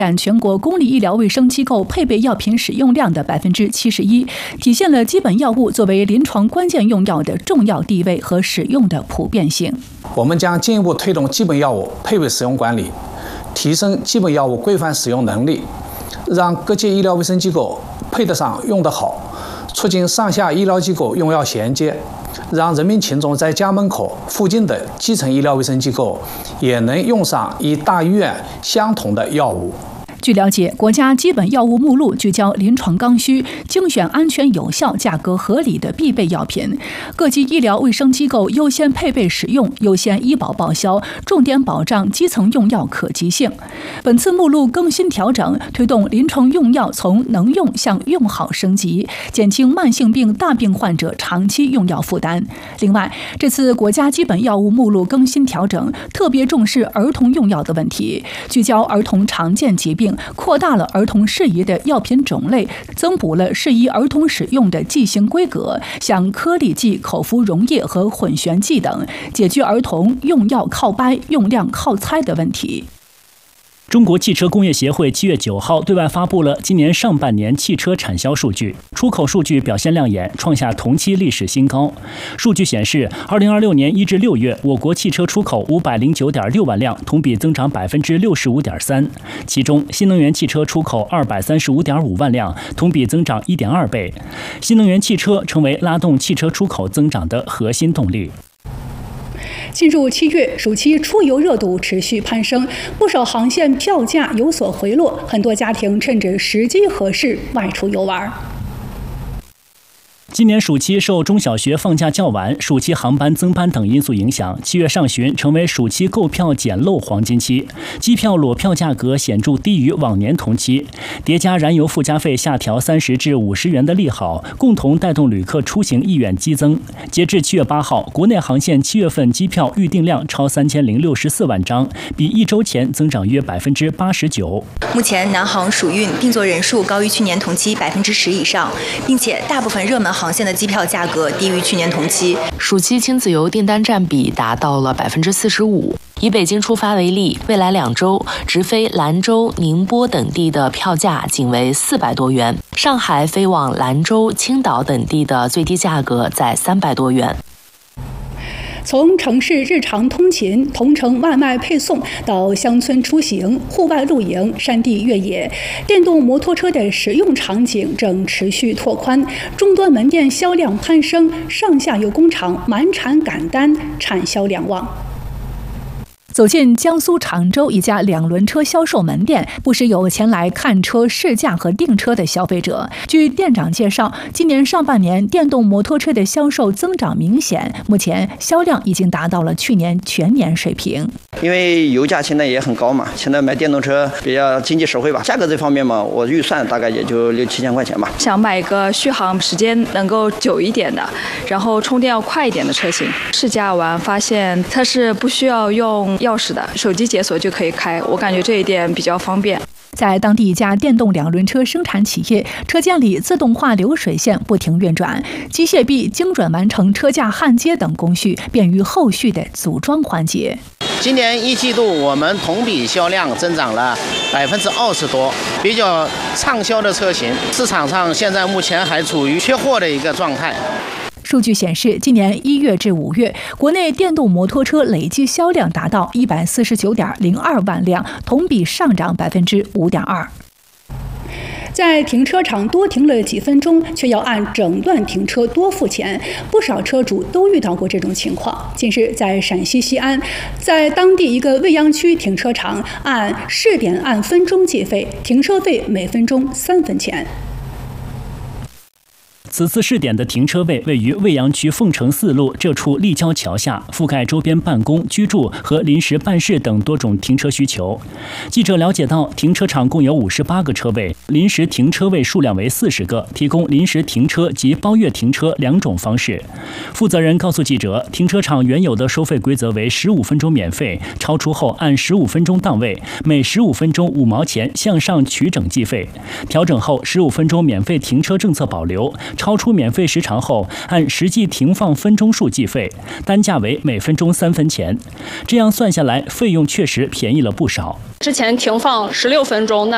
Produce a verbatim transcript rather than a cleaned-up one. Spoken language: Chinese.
占全国公立医疗卫生机构配备药品使用量的百分之七十一，体现了基本药物作为临床关键用药的重要地位和使用的普遍性。 我们将进一步推动基本药物配备使用管理，提升基本药物规范使用能力，让各级医疗卫生机构配得上、用得好，促进上下医疗机构用药衔接，让人民群众在家门口附近的基层医疗卫生机构也能用上与大医院相同的药物。 据了解，国家基本药物目录聚焦临床刚需，精选安全有效、价格合理的必备药品，各级医疗卫生机构优先配备使用，优先医保报销，重点保障基层用药可及性。本次目录更新调整，推动临床用药从能用向用好升级，减轻慢性病大病患者长期用药负担。另外，这次国家基本药物目录更新调整，特别重视儿童用药的问题，聚焦儿童常见疾病，扩大了儿童适宜的药品种类，增补了适宜儿童使用的剂型规格，像颗粒剂、口服溶液和混悬剂等，解决儿童用药靠掰、用量靠猜的问题。 中国汽车工业协会七月九号对外发布了今年上半年汽车产销数据，出口数据表现亮眼，创下同期历史新高。数据显示，二零二六年一至六月，我国汽车出口五百零九点六万辆，同比增长百分之六十五点三。其中，新能源汽车出口二百三十五点五万辆，同比增长一点二倍。新能源汽车成为拉动汽车出口增长的核心动力。 进入七月，暑期出游热度持续攀升，不少航线票价有所回落，很多家庭趁着时机合适外出游玩。 今年暑期受中小学放假较晚、暑期航班增班等因素影响，七月上旬成为暑期购票捡漏黄金期，机票裸票价格显著低于往年同期，叠加燃油附加费下调三十至五十元的利好，共同带动旅客出行意愿激增。截至七月八号，国内航线七月份机票预订量超三千零六十四万张，比一周前增长约百分之八十九。 目前南航暑运订座人数高于去年同期百分之十以上，并且大部分热门航线的机票价格低于去年同期。 暑期亲子游订单占比达到了百分之四十五。以北京出发为例，未来两周直飞兰州、宁波等地的票价仅为四百多元，上海飞往兰州、青岛等地的最低价格在三百多元。 从城市日常通勤、同城外卖配送到乡村出行、户外露营、山地越野，电动摩托车的使用场景正持续拓宽，终端门店销量攀升，上下游工厂满产赶单，产销两旺。走进江苏常州一家两轮车销售门店，不时有前来看车、试驾和订车的消费者。据店长介绍，今年上半年电动摩托车的销售增长明显，目前销量已经达到了去年全年水平。 因为油价现在也很高嘛，现在买电动车比较经济实惠吧。价格这方面嘛，我预算大概也就六七千块钱吧。 想买个续航时间能够久一点的，然后充电要快一点的车型。试驾完发现它是不需要用钥匙的，手机解锁就可以开，我感觉这一点比较方便。 在当地一家电动两轮车生产企业，车间里自动化流水线不停运转，机械臂精准完成车架焊接等工序，便于后续的组装环节。 今年一季度我们同比销量增长了百分之二十多，比较畅销的车型，市场上现在目前还处于缺货的一个状态。 数据显示，今年一月至五月，国内电动摩托车累计销量达到一百四十九点零二万辆，同比上涨百分之五点二。在停车场多停了几分钟，却要按整段停车多付钱，不少车主都遇到过这种情况。近日，在陕西西安，在当地一个未央区停车场，按试点按分钟计费，停车费每分钟三分钱。 此次试点的停车位位于未央区凤城四路这处立交桥下，覆盖周边办公、居住和临时办事等多种停车需求。记者了解到，停车场共有五十八个车位，临时停车位数量为四十个，提供临时停车及包月停车两种方式。负责人告诉记者，停车场原有的收费规则为十五分钟免费，超出后按十五分钟档位，每十五分钟五毛钱向上取整计费。调整后，十五分钟免费停车政策保留。超出免费时长后，按实际停放分钟数计费，单价为每分钟三分钱。这样算下来，费用确实便宜了不少。 之前停放十六分钟，那